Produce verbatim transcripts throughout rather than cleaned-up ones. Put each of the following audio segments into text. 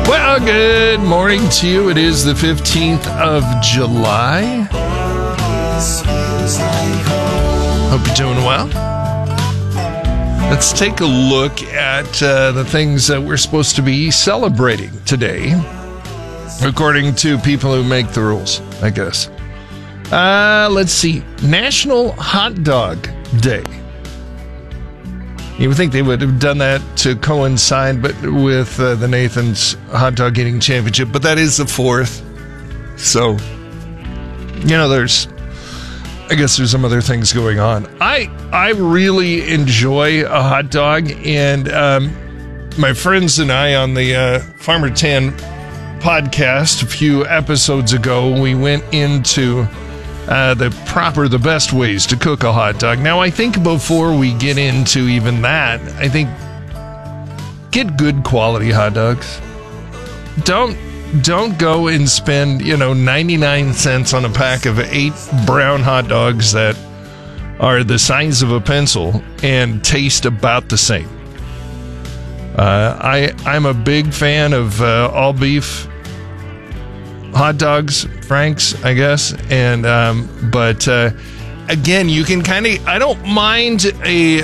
Well, good morning to you. It is the fifteenth of July. Hope you're doing well. Let's take a look at uh, the things that we're supposed to be celebrating today, according to people who make the rules, I guess. Uh, let's see. National Hot Dog Day. You would think they would have done that to coincide but with uh, the Nathan's Hot Dog Eating Championship, but that is the fourth. So, you know, there's, I guess there's some other things going on. I I really enjoy a hot dog, and um, my friends and I on the uh, Farmer Tan podcast a few episodes ago, we went into Uh, the proper, the best ways to cook a hot dog. Now, I think before we get into even that, I think get good quality hot dogs. Don't don't go and spend, you know, ninety-nine cents on a pack of eight brown hot dogs that are the size of a pencil and taste about the same. Uh, I I'm a big fan of uh, all beef hot dogs, Frank's, I guess, and um, but uh, again, you can kind of. I don't mind a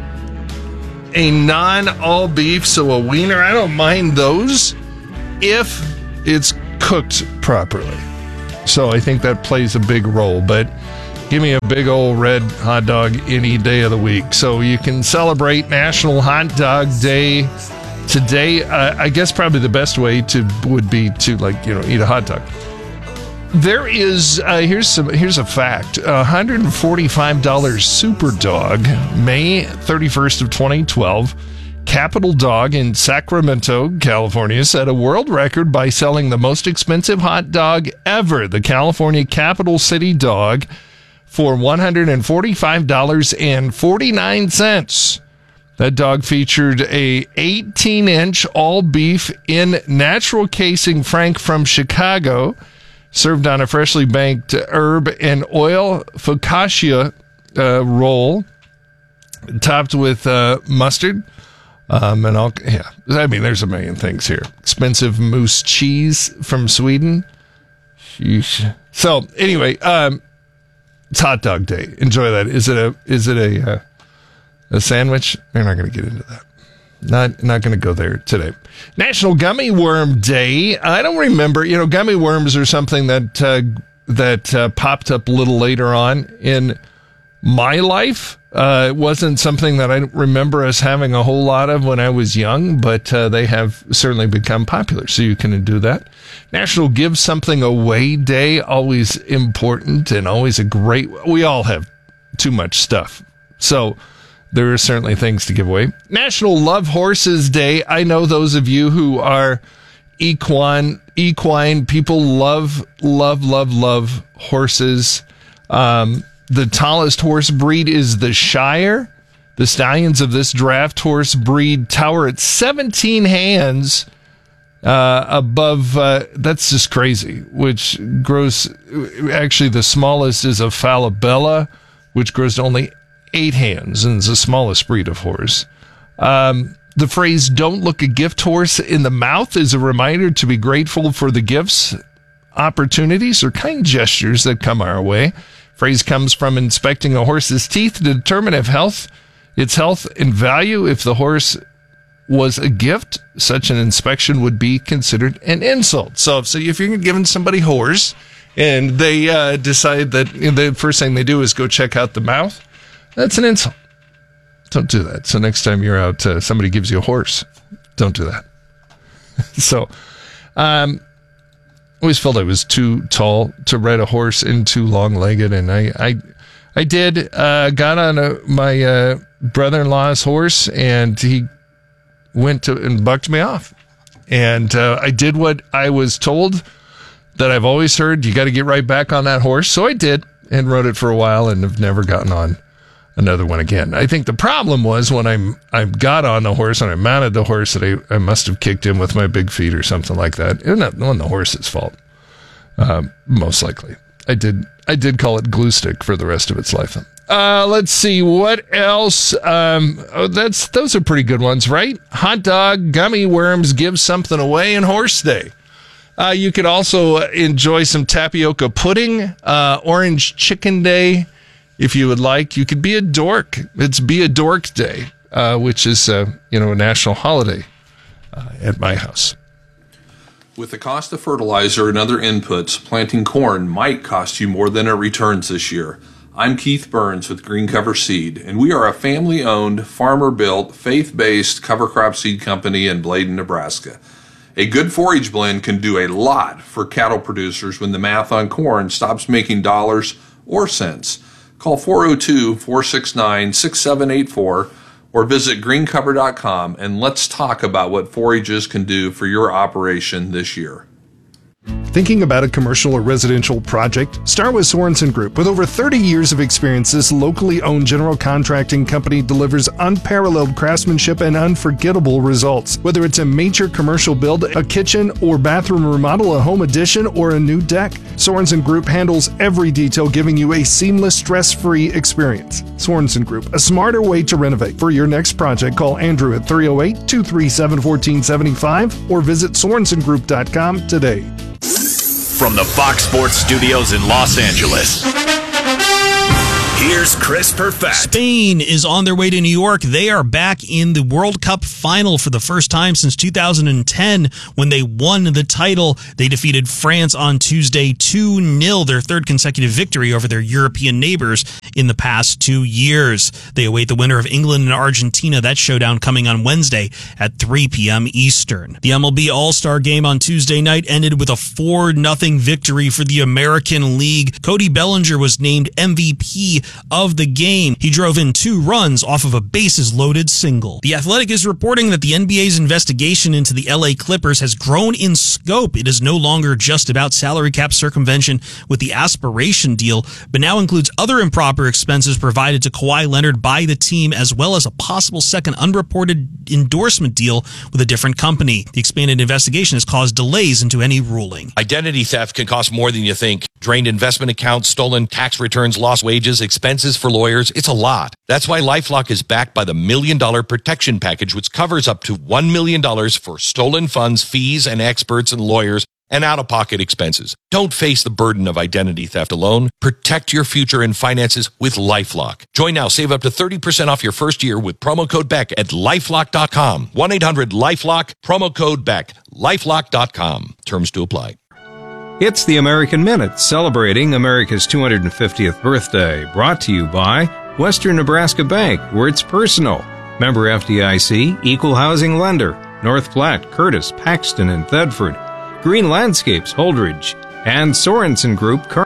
a non all beef, so a wiener. I don't mind those if it's cooked properly. So I think that plays a big role. But give me a big old red hot dog any day of the week. So you can celebrate National Hot Dog Day today. uh, I guess probably the best way to would be to, like, you know, eat a hot dog. There is uh, here's some here's a fact: one hundred forty-five dollars Super Dog, May thirty-first of twenty twelve. Capital Dog in Sacramento, California, set a world record by selling the most expensive hot dog ever. The California Capital City Dog for one hundred forty-five dollars and forty-nine cents. That dog featured a eighteen inch all beef in natural casing Frank from Chicago, served on a freshly banked herb and oil focaccia uh, roll, topped with uh, mustard. Um, and all, yeah, I mean, there's a million things here. Expensive moose cheese from Sweden. Sheesh. So anyway, um, it's Hot Dog Day. Enjoy that. Is it a? Is it a? Uh, A sandwich? We're not going to get into that. Not not going to go there today. National Gummy Worm Day. I don't remember. You know, gummy worms are something that uh, that uh, popped up a little later on in my life. Uh, it wasn't something that I remember us having a whole lot of when I was young, but uh, they have certainly become popular. So you can do that. National Give Something Away Day. Always important and always a great. We all have too much stuff. So there are certainly things to give away. National Love Horses Day. I know those of you who are equine, equine people love, love, love, love horses. Um, the tallest horse breed is the Shire. The stallions of this draft horse breed tower at seventeen hands uh, above. Uh, that's just crazy, which grows. Actually, the smallest is a Falabella, which grows to only eight hands and is the smallest breed of horse. Um, the phrase "don't look a gift horse in the mouth" is a reminder to be grateful for the gifts, opportunities, or kind gestures that come our way. Phrase comes from inspecting a horse's teeth to determine if health, its health and value. If the horse was a gift, such an inspection would be considered an insult. So, so if you're giving somebody a horse and they uh, decide that, you know, the first thing they do is go check out the mouth, that's an insult. Don't do that. So next time you're out, uh, somebody gives you a horse, don't do that. so, um, I always felt I was too tall to ride a horse and too long-legged, and I, I, I did. Uh, got on a, my uh, brother-in-law's horse, and he went to and bucked me off. And uh, I did what I was told that I've always heard: you got to get right back on that horse. So I did, and rode it for a while, and have never gotten on another one again. I think the problem was when I I got on the horse and I mounted the horse that I, I must have kicked him with my big feet or something like that. It wasn't the horse's fault, um, most likely. I did I did call it glue stick for the rest of its life. Uh, let's see what else. Um, oh, that's those are pretty good ones, right? Hot dog, gummy worms, give something away, and horse day. Uh, you could also enjoy some tapioca pudding, uh, orange chicken day, if you would like. You could be a dork. It's Be a Dork Day, uh, which is uh, you know a national holiday uh, at my house. With the cost of fertilizer and other inputs, planting corn might cost you more than it returns this year. I'm Keith Burns with Green Cover Seed, and we are a family-owned, farmer-built, faith-based cover crop seed company in Bladen, Nebraska. A good forage blend can do a lot for cattle producers when the math on corn stops making dollars or cents. Call four oh two, four six nine, six seven eight four or visit green cover dot com and let's talk about what forages can do for your operation this year. Thinking about a commercial or residential project? Start with Sorensen Group. With over thirty years of experience, this locally owned general contracting company delivers unparalleled craftsmanship and unforgettable results. Whether it's a major commercial build, a kitchen or bathroom remodel, a home addition, or a new deck, Sorensen Group handles every detail, giving you a seamless, stress-free experience. Sorensen Group, a smarter way to renovate. For your next project, call Andrew at three oh eight, two three seven, one four seven five or visit sorensen group dot com today. From the Fox Sports Studios in Los Angeles, here's Chris Perfett. Spain is on their way to New York. They are back in the World Cup final for the first time since two thousand ten when they won the title. They defeated France on Tuesday two nil, their third consecutive victory over their European neighbors in the past two years. They await the winner of England and Argentina. That showdown coming on Wednesday at three p.m. Eastern. The M L B All-Star Game on Tuesday night ended with a four nothing victory for the American League. Cody Bellinger was named M V P of the game. He drove in two runs off of a bases-loaded single. The Athletic is reporting that the N B A's investigation into the L A Clippers has grown in scope. It is no longer just about salary cap circumvention with the aspiration deal, but now includes other improper expenses provided to Kawhi Leonard by the team, as well as a possible second unreported endorsement deal with a different company. The expanded investigation has caused delays into any ruling. Identity theft can cost more than you think. Drained investment accounts, stolen tax returns, lost wages, expenses for lawyers. It's a lot. That's why LifeLock is backed by the Million Dollar Protection Package, which covers up to one million dollars for stolen funds, fees, and experts and lawyers, and out-of-pocket expenses. Don't face the burden of identity theft alone. Protect your future and finances with LifeLock. Join now. Save up to thirty percent off your first year with promo code Beck at lifelock dot com. one eight hundred lifelock, promo code Beck. lifelock dot com. Terms to apply. It's the American Minute, celebrating America's two hundred fiftieth birthday. Brought to you by Western Nebraska Bank, where it's personal. Member F D I C, Equal Housing Lender. North Platte, Curtis, Paxton, and Thedford. Green Landscapes, Holdridge, and Sorensen Group. Car-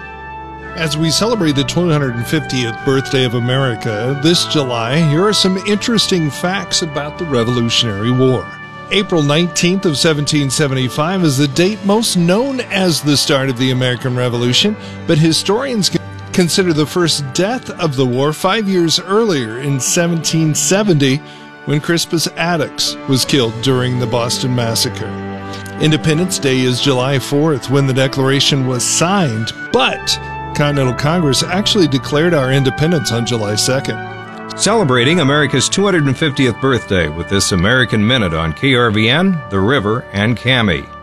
As we celebrate the two hundred fiftieth birthday of America this July, here are some interesting facts about the Revolutionary War. April nineteenth of seventeen seventy-five is the date most known as the start of the American Revolution, but historians consider the first death of the war five years earlier in seventeen seventy, when Crispus Attucks was killed during the Boston Massacre. Independence Day is July fourth, when the Declaration was signed, but Continental Congress actually declared our independence on July second. Celebrating America's two hundred fiftieth birthday with this American Minute on K R V N, The River, and C A M I.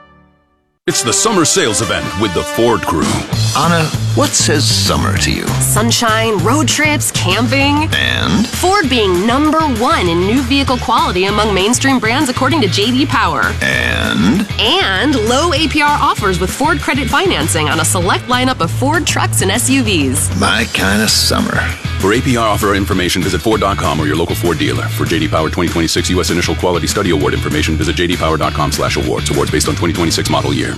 It's the summer sales event with the Ford Crew. Anna, what says summer to you? Sunshine, road trips, camping. And? Ford being number one in new vehicle quality among mainstream brands according to J D Power. And? And low A P R offers with Ford Credit Financing on a select lineup of Ford trucks and S U Vs. My kind of summer. For A P R offer information, visit Ford dot com or your local Ford dealer. For J D Power twenty twenty-six U S Initial Quality Study Award information, visit j d power dot com slash awards. Awards based on twenty twenty-six model year.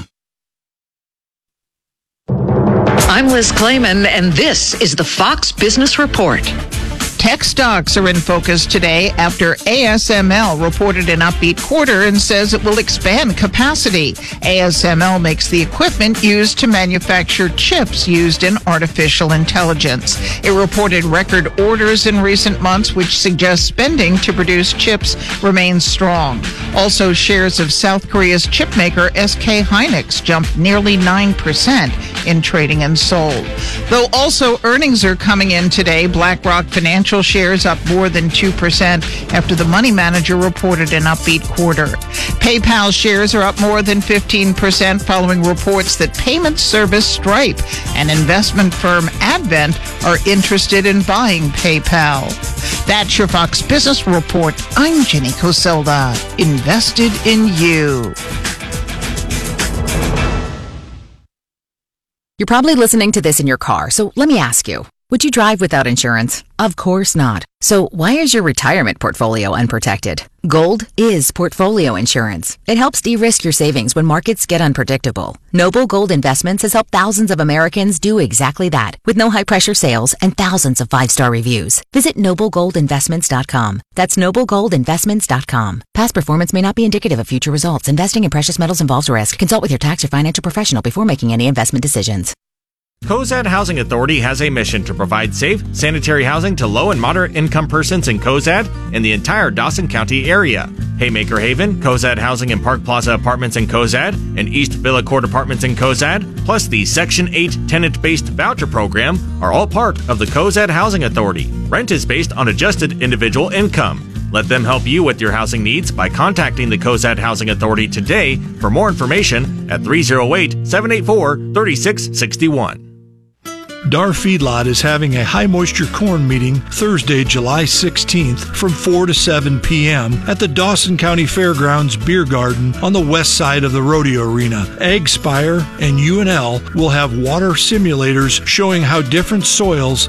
I'm Liz Clayman, and this is the Fox Business Report. Tech stocks are in focus today after A S M L reported an upbeat quarter and says it will expand capacity. A S M L makes the equipment used to manufacture chips used in artificial intelligence. It reported record orders in recent months, which suggests spending to produce chips remains strong. Also, shares of South Korea's chipmaker S K Hynix jumped nearly nine percent in trading and sold. Though also earnings are coming in today, BlackRock Financial shares up more than two percent after the money manager reported an upbeat quarter. PayPal shares are up more than fifteen percent following reports that payment service Stripe and investment firm Advent are interested in buying PayPal. That's your Fox Business Report. I'm Jenny Coselda. Invested in you. You're probably listening to this in your car, so let me ask you. Would you drive without insurance? Of course not. So why is your retirement portfolio unprotected? Gold is portfolio insurance. It helps de-risk your savings when markets get unpredictable. Noble Gold Investments has helped thousands of Americans do exactly that, with no high-pressure sales and thousands of five-star reviews. Visit noble gold investments dot com. That's noble gold investments dot com. Past performance may not be indicative of future results. Investing in precious metals involves risk. Consult with your tax or financial professional before making any investment decisions. Cozad Housing Authority has a mission to provide safe, sanitary housing to low and moderate income persons in Cozad and the entire Dawson County area. Haymaker Haven, Cozad Housing and Park Plaza Apartments in Cozad, and East Villa Court Apartments in Cozad, plus the Section eight tenant-based voucher program are all part of the Cozad Housing Authority. Rent is based on adjusted individual income. Let them help you with your housing needs by contacting the Cozad Housing Authority today for more information at three oh eight, seven eight four, three six six one. Dar Feedlot is having a high-moisture corn meeting Thursday, July sixteenth from four to seven p.m. at the Dawson County Fairgrounds Beer Garden on the west side of the rodeo arena. AgSpire and U N L will have water simulators showing how different soils